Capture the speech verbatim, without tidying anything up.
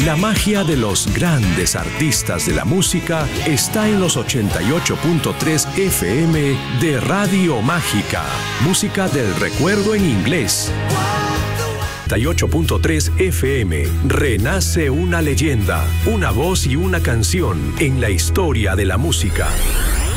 La magia de los grandes artistas de la música está en los ochenta y ocho punto tres F M de Radio Mágica. Música del recuerdo en inglés. ochenta y ocho punto tres F M. Renace una leyenda, una voz y una canción en la historia de la música.